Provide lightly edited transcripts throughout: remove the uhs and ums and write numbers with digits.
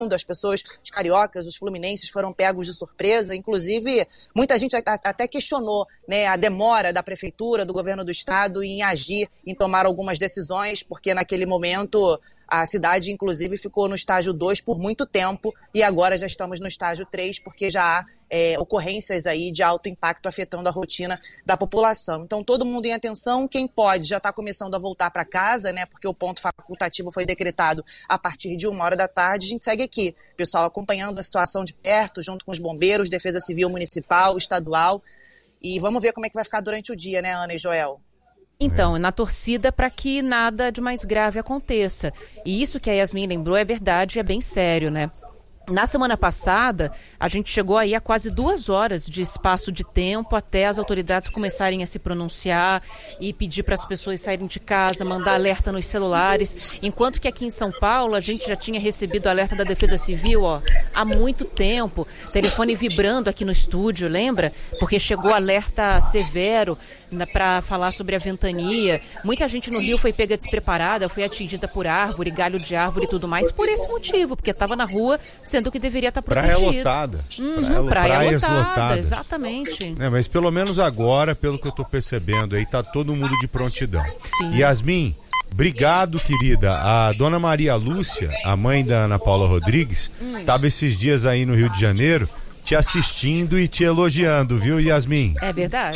as pessoas, os cariocas, os fluminenses foram pegos de surpresa. Inclusive, muita gente até questionou, né, a demora da prefeitura, do governo do estado em agir, em tomar algumas decisões, porque naquele momento a cidade, inclusive, ficou no estágio 2 por muito tempo e agora já estamos no estágio 3, porque já há ocorrências aí de alto impacto afetando a rotina da população. Então, todo mundo em atenção, quem pode já está começando a voltar para casa, né, porque o ponto facultativo foi decretado a partir de 1h da tarde. A gente segue aqui, pessoal, acompanhando a situação de perto, junto com os bombeiros, Defesa Civil Municipal, Estadual, e vamos ver como é que vai ficar durante o dia, né, Ana e Joel? Então, na torcida para que nada de mais grave aconteça. E isso que a Yasmin lembrou é verdade, é bem sério, né? Na semana passada, a gente chegou aí a quase 2 horas de espaço de tempo até as autoridades começarem a se pronunciar e pedir para as pessoas saírem de casa, mandar alerta nos celulares, enquanto que aqui em São Paulo a gente já tinha recebido alerta da Defesa Civil, há muito tempo, telefone vibrando aqui no estúdio, lembra? Porque chegou alerta severo para falar sobre a ventania. Muita gente no Rio foi pega despreparada, foi atingida por árvore, galho de árvore e tudo mais, por esse motivo, porque estava na rua, sendo que deveria estar protegido. Praia lotada. Praias lotadas, exatamente. Mas pelo menos agora, pelo que eu estou percebendo aí, tá todo mundo de prontidão. Sim. Yasmin, obrigado, querida. A dona Maria Lúcia, a mãe da Ana Paula Rodrigues, estava esses dias aí no Rio de Janeiro, te assistindo e te elogiando, viu, Yasmin? É verdade.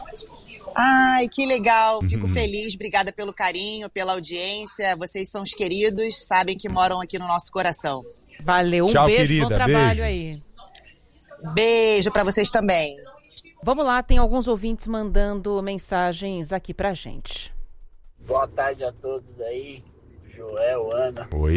Ai, que legal, fico feliz, obrigada pelo carinho, pela audiência, vocês são os queridos, sabem que moram aqui no nosso coração. Valeu, tchau, beijo, querida, bom trabalho beijo. aí. Beijo pra vocês também. Vamos lá, tem alguns ouvintes mandando mensagens aqui pra gente. Boa tarde a todos aí, Joel, Ana. Oi.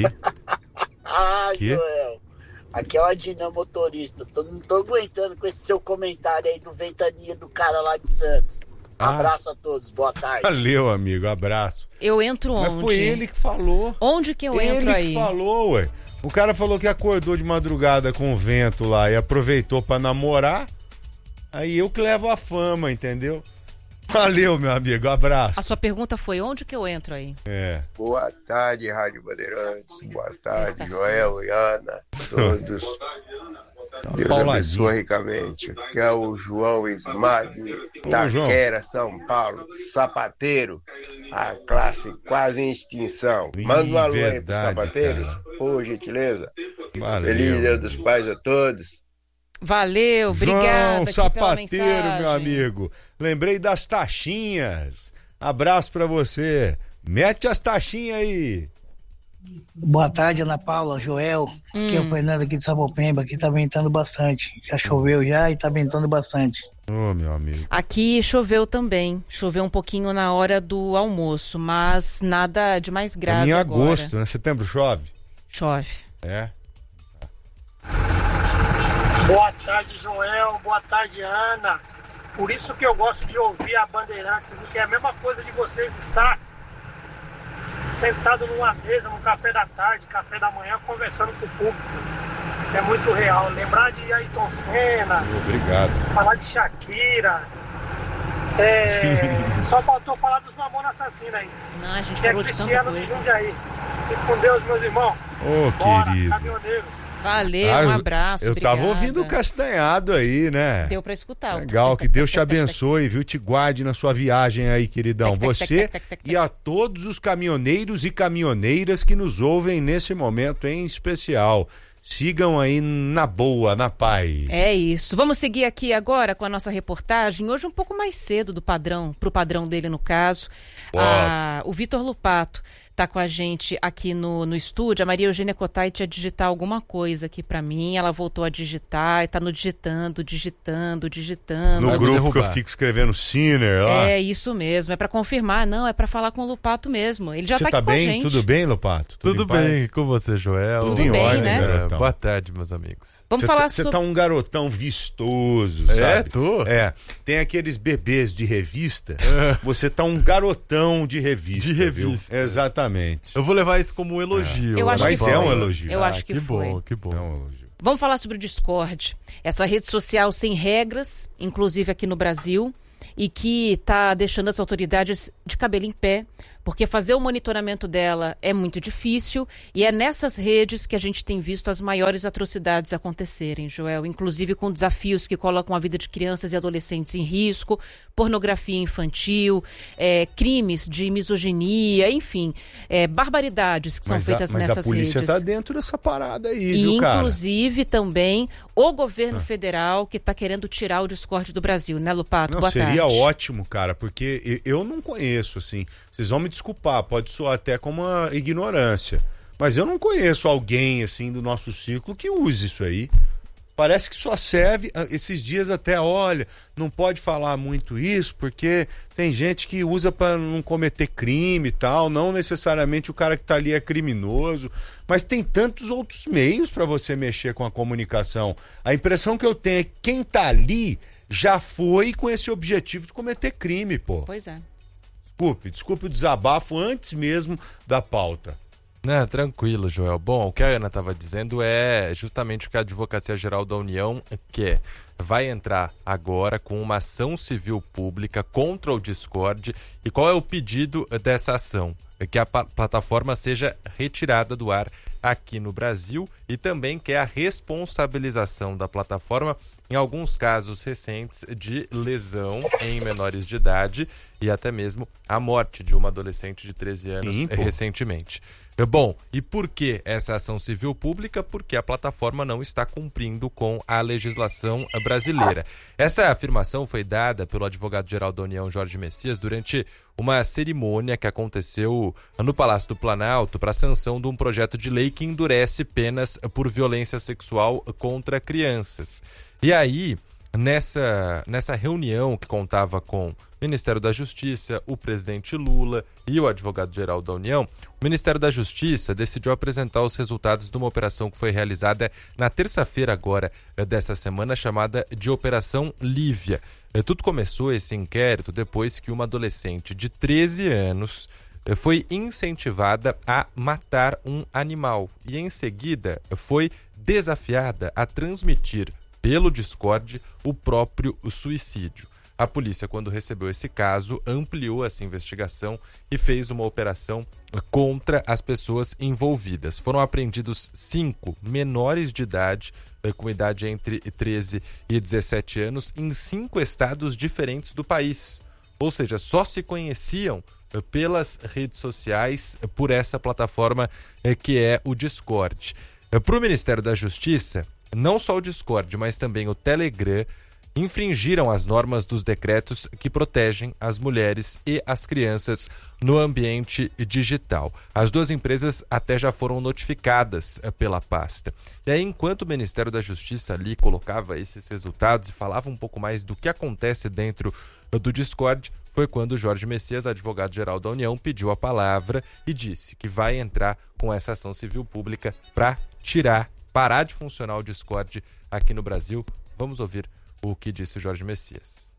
Que? Joel, aqui é o Adinão motorista, não tô aguentando com esse seu comentário aí do Ventania do cara lá de Santos. Abraço a todos, boa tarde. Valeu, amigo, abraço. Eu entro onde? Mas foi ele que falou. Onde que eu entro aí? Ele que falou, ué. O cara falou que acordou de madrugada com o vento lá e aproveitou pra namorar. Aí eu que levo a fama, entendeu? Valeu, meu amigo, abraço. A sua pergunta foi onde que eu entro aí? Boa tarde, Rádio Bandeirantes. Boa tarde, Joel e Ana. Todos. Deus abençoe ricamente. Que é o João Ismag, Taquera, São Paulo, sapateiro, a classe quase em extinção. Manda um alô aí pros sapateiros, por gentileza. Valeu. Feliz Dia dos Pais a todos. Valeu, obrigada. João, sapateiro, meu amigo. Lembrei das taxinhas. Abraço pra você. Mete as taxinhas aí. Boa tarde, Ana Paula, Joel, que é o Fernando aqui de Sapopemba, aqui tá ventando bastante, já choveu já e tá ventando bastante. Ô, meu amigo. Aqui choveu também, choveu um pouquinho na hora do almoço, mas nada de mais grave agora. Em agosto, né? Setembro chove? Chove. É. Boa tarde, Joel, boa tarde, Ana. Por isso que eu gosto de ouvir a Bandeirantes, porque é a mesma coisa de vocês estar sentado numa mesa, no café da tarde, café da manhã, conversando com o público. É muito real. Lembrar de Ayrton Senna. Obrigado. Falar de Shakira. Só faltou falar dos Mamonas Assassinos aí. Não, a gente que falou é de tanta Cristiano coisa. de Jundiaí. Fique com Deus, meus irmãos. Ô, querido. Caminhoneiro. Valeu, um abraço, Eu obrigada. tava ouvindo o Castanhado aí, né? Deu pra escutar. Legal, que Deus te abençoe, viu? Te guarde na sua viagem aí, queridão. Você e a todos os caminhoneiros e caminhoneiras que nos ouvem nesse momento em especial. Sigam aí na boa, na paz. É isso. Vamos seguir aqui agora com a nossa reportagem. Hoje um pouco mais cedo pro padrão dele no caso. O Vitor Lupato tá com a gente aqui no estúdio. A Maria Eugênia Cottai tinha digitar alguma coisa aqui pra mim. Ela voltou a digitar e tá no digitando. No grupo que eu fico escrevendo Sinner lá. É isso mesmo. É pra confirmar. Não, é pra falar com o Lupato mesmo. Ele já Você tá aqui bem? com a gente. Tudo bem, Lupato? Tudo bem com você, Joel? Tudo em ordem, né? garotão. Boa tarde, meus amigos. Vamos falar Você sobre... tá um garotão vistoso, sabe? É, tu? É, tem aqueles bebês de revista. Você tá um garotão de revista. De revista. Viu? Exatamente. Eu vou levar isso como um elogio. Eu acho Mas que é foi. um elogio. Eu acho que foi. Bom, que bom. É um elogio. Vamos falar sobre o Discord. Essa rede social sem regras, inclusive aqui no Brasil, e que está deixando as autoridades de cabelo em pé, porque fazer o monitoramento dela é muito difícil e é nessas redes que a gente tem visto as maiores atrocidades acontecerem, Joel, inclusive com desafios que colocam a vida de crianças e adolescentes em risco, pornografia infantil, crimes de misoginia, enfim, barbaridades que são feitas nessas redes. Mas a polícia está dentro dessa parada aí, e viu, cara? Inclusive também o governo federal que está querendo tirar o Discord do Brasil, né, Lupato? Não, boa seria tarde. ótimo, cara, porque eu não conheço, assim, vocês vão me desculpar, pode soar até como uma ignorância, mas eu não conheço alguém, assim, do nosso ciclo que use isso aí. Parece que só serve, esses dias até, olha, não pode falar muito isso, porque tem gente que usa para não cometer crime e tal, não necessariamente o cara que tá ali é criminoso, mas tem tantos outros meios para você mexer com a comunicação. A impressão que eu tenho é que quem tá ali já foi com esse objetivo de cometer crime, pô. Pois é. Desculpe o desabafo antes mesmo da pauta. Não, tranquilo, Joel. Bom, o que a Ana estava dizendo é justamente o que a Advocacia Geral da União quer. Vai entrar agora com uma ação civil pública contra o Discord. E qual é o pedido dessa ação? É que a plataforma seja retirada do ar aqui no Brasil e também quer a responsabilização da plataforma em alguns casos recentes de lesão em menores de idade e até mesmo a morte de uma adolescente de 13 anos recentemente. Bom, e por que essa ação civil pública? Porque a plataforma não está cumprindo com a legislação brasileira. Essa afirmação foi dada pelo advogado-geral da União, Jorge Messias, durante uma cerimônia que aconteceu no Palácio do Planalto para a sanção de um projeto de lei que endurece penas por violência sexual contra crianças. E aí, nessa reunião que contava com o Ministério da Justiça, o presidente Lula e o advogado-geral da União, o Ministério da Justiça decidiu apresentar os resultados de uma operação que foi realizada na terça-feira agora dessa semana, chamada de Operação Lívia. Tudo começou, esse inquérito, depois que uma adolescente de 13 anos foi incentivada a matar um animal e em seguida foi desafiada a transmitir pelo Discord o próprio suicídio. A polícia, quando recebeu esse caso, ampliou essa investigação e fez uma operação contra as pessoas envolvidas. Foram apreendidos 5 menores de idade, com idade entre 13 e 17 anos, em 5 estados diferentes do país. Ou seja, só se conheciam pelas redes sociais, por essa plataforma que é o Discord. Para o Ministério da Justiça, não só o Discord, mas também o Telegram, infringiram as normas dos decretos que protegem as mulheres e as crianças no ambiente digital. As 2 empresas até já foram notificadas pela pasta. E aí, enquanto o Ministério da Justiça ali colocava esses resultados e falava um pouco mais do que acontece dentro do Discord, foi quando o Jorge Messias, advogado-geral da União, pediu a palavra e disse que vai entrar com essa ação civil pública para parar de funcionar o Discord aqui no Brasil. Vamos ouvir o que disse o Jorge Messias.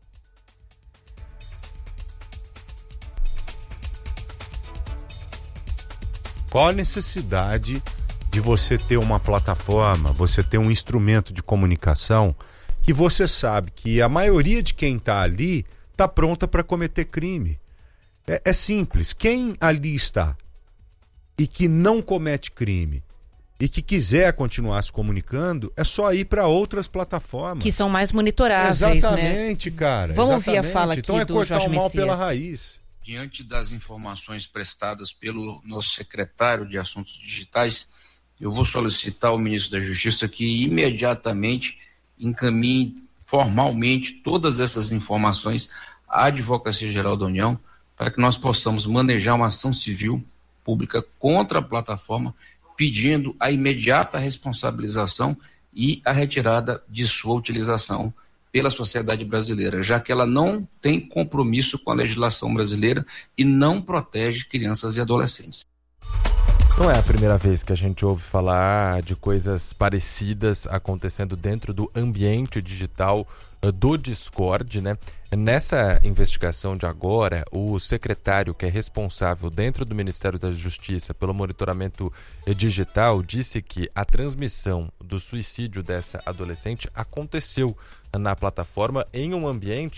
Qual a necessidade de você ter uma plataforma, você ter um instrumento de comunicação que você sabe que a maioria de quem está ali está pronta para cometer crime? É simples. Quem ali está e que não comete crime e que quiser continuar se comunicando, é só ir para outras plataformas. Que são mais monitoráveis, exatamente, né? Cara. Vamos exatamente. Ouvir a fala aqui então é do cortar Jorge o mal Messias. pela raiz. Diante das informações prestadas pelo nosso secretário de Assuntos Digitais, eu vou solicitar ao ministro da Justiça que imediatamente encaminhe formalmente todas essas informações à Advocacia Geral da União, para que nós possamos manejar uma ação civil pública contra a plataforma, pedindo a imediata responsabilização e a retirada de sua utilização pela sociedade brasileira, já que ela não tem compromisso com a legislação brasileira e não protege crianças e adolescentes. Não é a primeira vez que a gente ouve falar de coisas parecidas acontecendo dentro do ambiente digital do Discord, né? Nessa investigação de agora, o secretário que é responsável dentro do Ministério da Justiça pelo monitoramento digital disse que a transmissão do suicídio dessa adolescente aconteceu na plataforma em um ambiente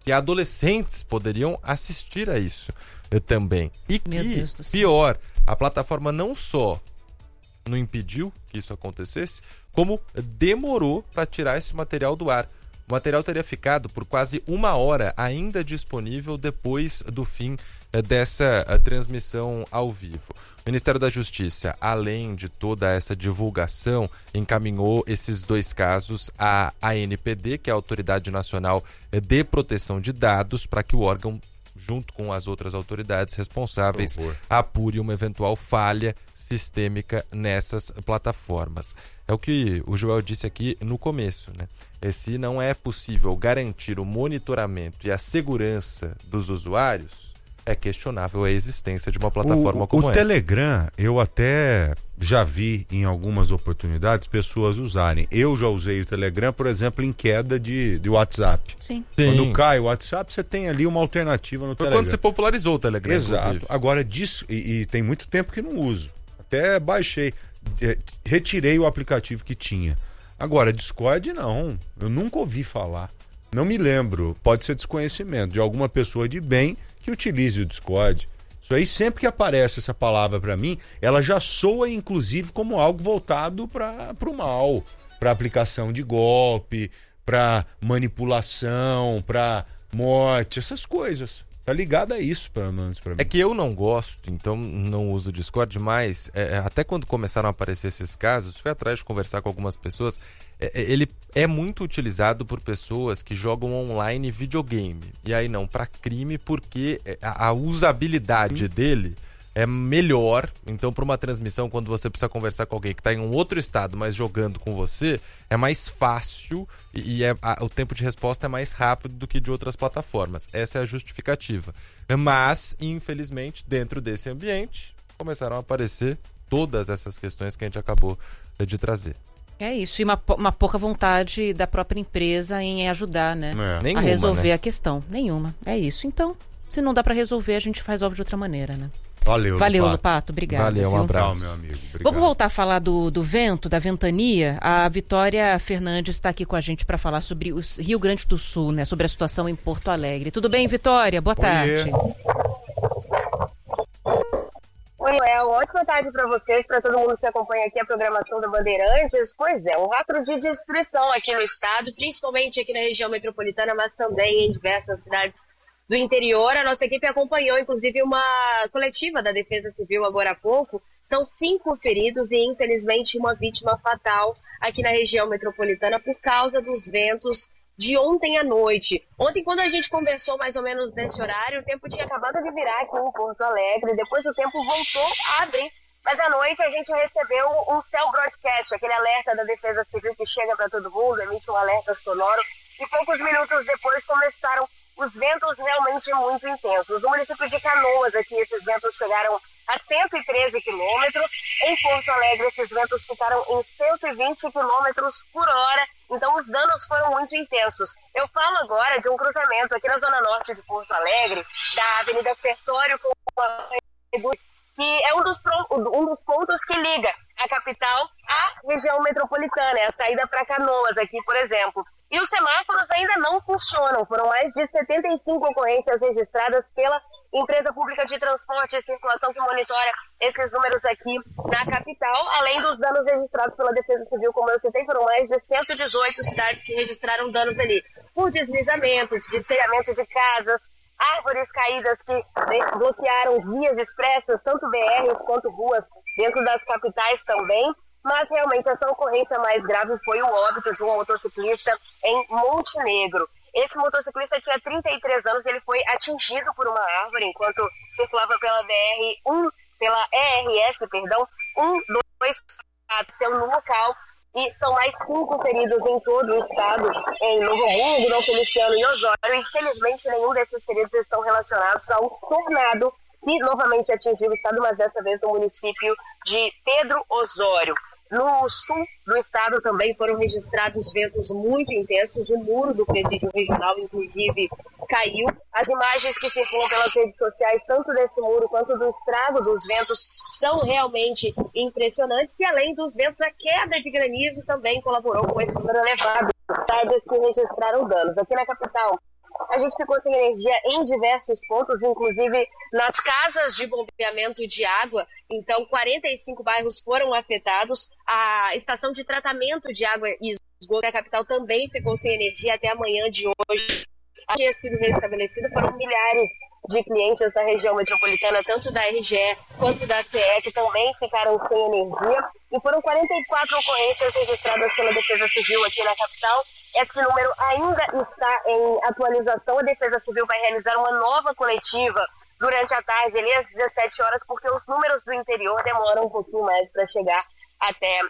que adolescentes poderiam assistir a isso também. E Meu que, Deus do céu. pior, a plataforma não só não impediu que isso acontecesse, como demorou para tirar esse material do ar. O material teria ficado por quase 1 hora ainda disponível depois do fim dessa transmissão ao vivo. O Ministério da Justiça, além de toda essa divulgação, encaminhou esses 2 casos à ANPD, que é a Autoridade Nacional de Proteção de Dados, para que o órgão, junto com as outras autoridades responsáveis, apure uma eventual falha sistêmica nessas plataformas. É o que o Joel disse aqui no começo, né? Se não é possível garantir o monitoramento e a segurança dos usuários, é questionável a existência de uma plataforma como essa. O Telegram, eu até já vi em algumas oportunidades pessoas usarem. Eu já usei o Telegram, por exemplo, em queda de WhatsApp. Sim. Quando cai o WhatsApp, você tem ali uma alternativa no Telegram. Foi quando se popularizou o Telegram, Exato. Inclusive. Agora, disso, e tem muito tempo que não uso. Até baixei, retirei o aplicativo que tinha. Agora, Discord não, eu nunca ouvi falar. Não me lembro, pode ser desconhecimento de alguma pessoa de bem que utilize o Discord. Isso aí, sempre que aparece essa palavra para mim, ela já soa inclusive como algo voltado para o mal, para aplicação de golpe, para manipulação, para morte, essas coisas. Tá ligado a isso, pelo menos pra mim. É que eu não gosto, então não uso o Discord, mas até quando começaram a aparecer esses casos, fui atrás de conversar com algumas pessoas, ele é muito utilizado por pessoas que jogam online videogame. E aí não, para crime, porque a usabilidade dele é melhor. Então, para uma transmissão, quando você precisa conversar com alguém que está em um outro estado, mas jogando com você, é mais fácil e o tempo de resposta é mais rápido do que de outras plataformas. Essa é a justificativa. Mas, infelizmente, dentro desse ambiente, começaram a aparecer todas essas questões que a gente acabou de trazer. É isso, e uma pouca vontade da própria empresa em ajudar, né? Nenhuma, a resolver né? a questão. Nenhuma. É isso. Então, se não dá para resolver, a gente resolve de outra maneira, né? Valeu, Lupato. Obrigado. Valeu, um abraço. Meu amigo. Obrigado. Vamos voltar a falar do vento, da ventania. A Vitória Fernandes está aqui com a gente para falar sobre o Rio Grande do Sul, né? Sobre a situação em Porto Alegre. Tudo bem, Vitória? Boa tarde. Oi, Léo. Ótima tarde para vocês, para todo mundo que acompanha aqui a programação da Bandeirantes. Pois é, um rastro de destruição aqui no estado, principalmente aqui na região metropolitana, mas também em diversas cidades do interior. A nossa equipe acompanhou, inclusive, uma coletiva da Defesa Civil agora há pouco. São 5 feridos e, infelizmente, uma vítima fatal aqui na região metropolitana por causa dos ventos de ontem à noite. Ontem, quando a gente conversou mais ou menos nesse horário, o tempo tinha acabado de virar aqui em Porto Alegre, depois o tempo voltou a abrir, mas à noite a gente recebeu um Cell Broadcast, aquele alerta da Defesa Civil que chega para todo mundo, emite um alerta sonoro, e poucos minutos depois começaram os ventos realmente muito intensos. No município de Canoas, aqui, esses ventos chegaram a 113 quilômetros. Em Porto Alegre, esses ventos ficaram em 120 quilômetros por hora. Então, os danos foram muito intensos. Eu falo agora de um cruzamento aqui na zona norte de Porto Alegre, da Avenida Sertório com a que é um dos pontos que liga a capital à região metropolitana, é a saída para Canoas aqui, por exemplo. E os semáforos ainda não funcionam. Foram mais de 75 ocorrências registradas pela Empresa Pública de Transporte e Circulação que monitora esses números aqui na capital, além dos danos registrados pela Defesa Civil, como eu citei, foram mais de 118 cidades que registraram danos ali, por deslizamentos, destelhamento de casas, árvores caídas que bloquearam vias expressas, tanto BRs quanto ruas dentro das capitais também. Mas realmente essa ocorrência mais grave foi o óbito de um motociclista em Montenegro. Esse motociclista tinha 33 anos, ele foi atingido por uma árvore enquanto circulava pela ERS 124 no local. E são mais 5 feridos em todo o estado, em Novo Hamburgo, Dom Feliciano e Osório. Infelizmente, nenhum desses feridos estão relacionados ao tornado que novamente atingiu o estado, mas dessa vez no município de Pedro Osório. No sul do estado também foram registrados ventos muito intensos. O muro do presídio regional, inclusive, caiu. As imagens que circulam pelas redes sociais, tanto desse muro quanto do estrago dos ventos, são realmente impressionantes. E além dos ventos, a queda de granizo também colaborou com esse número elevado de cidades que registraram danos. Aqui na capital, A gente ficou sem energia em diversos pontos, inclusive nas casas de bombeamento de água. Então, 45 bairros foram afetados. A estação de tratamento de água e esgoto da capital também ficou sem energia até amanhã de hoje. Tinha sido restabelecido, foram milhares de clientes da região metropolitana, tanto da RGE quanto da CE, que também ficaram sem energia. E foram 44 ocorrências registradas pela Defesa Civil aqui na capital. Esse número ainda está em atualização. A Defesa Civil vai realizar uma nova coletiva durante a tarde, ali às 17 horas, porque os números do interior demoram um pouquinho mais para chegar até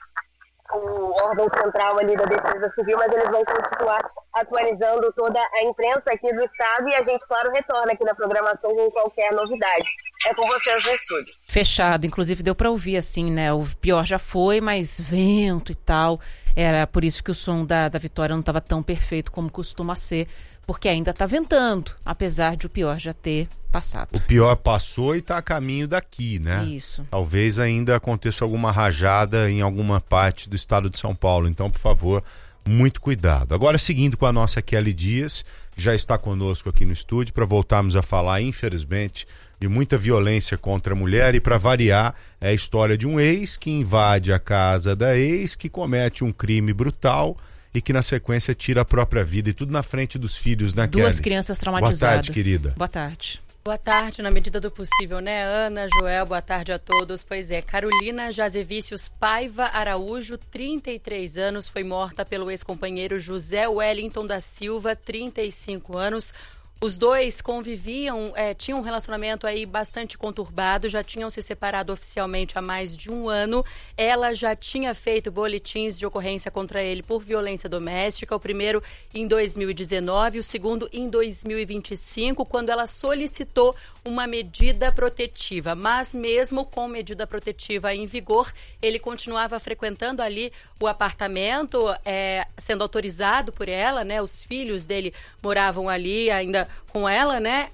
o órgão central ali da Defesa Civil, mas eles vão continuar atualizando toda a imprensa aqui do estado e a gente, claro, retorna aqui na programação com qualquer novidade. É com vocês no estúdio. Fechado, inclusive deu para ouvir assim, né? O pior já foi, mas vento e tal. Era por isso que o som da Vitória não estava tão perfeito como costuma ser, porque ainda está ventando, apesar de o pior já ter passado. O pior passou e está a caminho daqui, né? Isso. Talvez ainda aconteça alguma rajada em alguma parte do estado de São Paulo. Então, por favor, muito cuidado. Agora, seguindo com a nossa Kelly Dias, já está conosco aqui no estúdio para voltarmos a falar, infelizmente, de muita violência contra a mulher. E para variar, é a história de um ex que invade a casa da ex, que comete um crime brutal e que na sequência tira a própria vida, e tudo na frente dos filhos, né, Kelly? Duas crianças traumatizadas. Boa tarde, querida. Boa tarde. Boa tarde, na medida do possível, né, Ana, Joel, boa tarde a todos. Pois é, Carolina Jazevicius Paiva Araújo, 33 anos, foi morta pelo ex-companheiro José Wellington da Silva, 35 anos. Os dois conviviam, tinham um relacionamento aí bastante conturbado, já tinham se separado oficialmente há mais de um ano. Ela já tinha feito boletins de ocorrência contra ele por violência doméstica, o primeiro em 2019, o segundo em 2025, quando ela solicitou uma medida protetiva. Mas mesmo com medida protetiva em vigor, ele continuava frequentando ali o apartamento, sendo autorizado por ela, né? Os filhos dele moravam ali ainda com ela, né?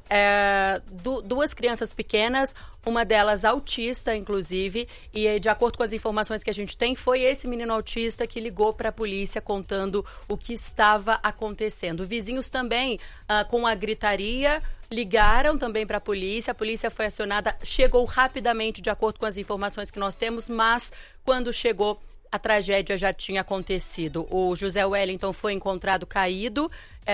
Duas crianças pequenas, uma delas autista, inclusive, e de acordo com as informações que a gente tem, foi esse menino autista que ligou para a polícia contando o que estava acontecendo. Vizinhos também, com a gritaria, ligaram também para a polícia foi acionada, chegou rapidamente, de acordo com as informações que nós temos, mas quando chegou, a tragédia já tinha acontecido. O José Wellington foi encontrado caído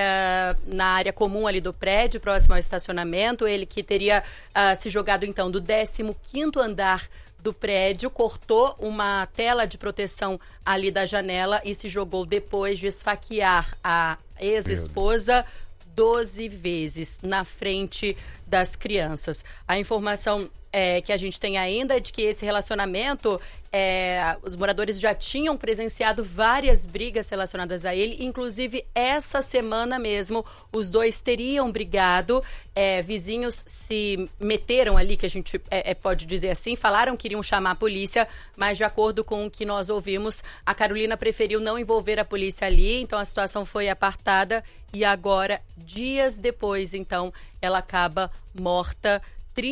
na área comum ali do prédio, próximo ao estacionamento. Ele que teria se jogado então do 15º andar do prédio, cortou uma tela de proteção ali da janela e se jogou depois de esfaquear a ex-esposa 12 vezes na frente das crianças. A informação que a gente tem ainda é de que esse relacionamento, os moradores já tinham presenciado várias brigas relacionadas a ele, inclusive essa semana mesmo os dois teriam brigado, vizinhos se meteram ali, que a gente pode dizer assim, falaram que iriam chamar a polícia, mas de acordo com o que nós ouvimos, a Carolina preferiu não envolver a polícia ali, então a situação foi apartada e agora, dias depois, então, ela acaba morta.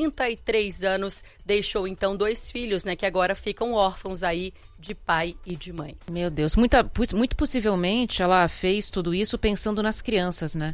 33 anos, deixou então 2 filhos, né, que agora ficam órfãos aí de pai e de mãe. Meu Deus, muito possivelmente ela fez tudo isso pensando nas crianças, né?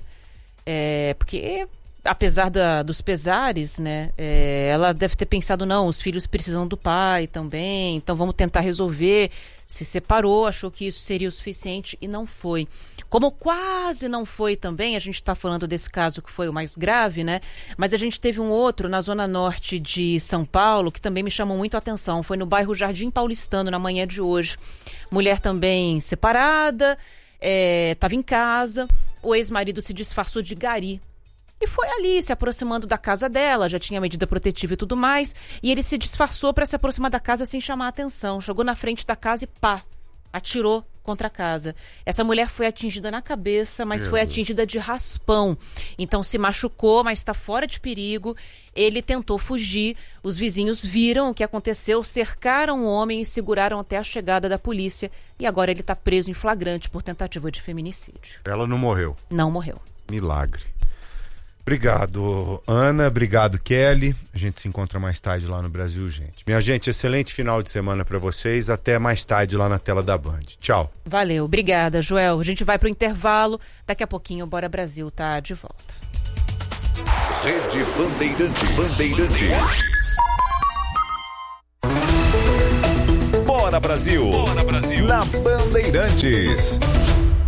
Porque apesar dos pesares, né, ela deve ter pensado, não, os filhos precisam do pai também, então vamos tentar resolver. Se separou, achou que isso seria o suficiente e não foi. Como quase não foi também, a gente está falando desse caso que foi o mais grave, né? Mas a gente teve um outro na zona norte de São Paulo que também me chamou muito a atenção. Foi no bairro Jardim Paulistano, na manhã de hoje. Mulher também separada, estava em casa, o ex-marido se disfarçou de gari. E foi ali, se aproximando da casa dela, já tinha medida protetiva e tudo mais, e ele se disfarçou para se aproximar da casa sem chamar a atenção. Chegou na frente da casa e atirou contra a casa. Essa mulher foi atingida na cabeça, mas foi atingida de raspão. Então se machucou, mas está fora de perigo. Ele tentou fugir. Os vizinhos viram o que aconteceu, cercaram o homem e seguraram até a chegada da polícia. E agora ele está preso em flagrante por tentativa de feminicídio. Ela não morreu? Não morreu. Milagre. Obrigado, Ana. Obrigado, Kelly. A gente se encontra mais tarde lá no Brasil, gente. Minha gente, excelente final de semana para vocês. Até mais tarde lá na tela da Band. Tchau. Valeu. Obrigada, Joel. A gente vai pro intervalo. Daqui a pouquinho o Bora Brasil tá de volta. Rede Bandeirantes. Bora Brasil. Na Bandeirantes.